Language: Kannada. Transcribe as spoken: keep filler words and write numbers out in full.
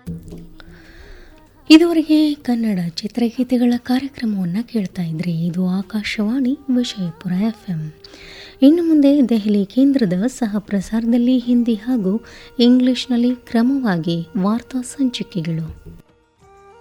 ಇದುವರೆಗೆ ಕನ್ನಡ ಚಿತ್ರಗೀತೆಗಳ ಕಾರ್ಯಕ್ರಮವನ್ನು ಕೇಳ್ತಾ ಇದ್ರಿ. ಇದು ಆಕಾಶವಾಣಿ ವಿಜಯಪುರ ಎಫ್ ಎಂ. ಇನ್ನು ಮುಂದೆ ದೆಹಲಿ ಕೇಂದ್ರದ ಸಹ ಪ್ರಸಾರದಲ್ಲಿ ಹಿಂದಿ ಹಾಗೂ ಇಂಗ್ಲಿಷ್ನಲ್ಲಿ ಕ್ರಮವಾಗಿ ವಾರ್ತಾ ಸಂಚಿಕೆಗಳು.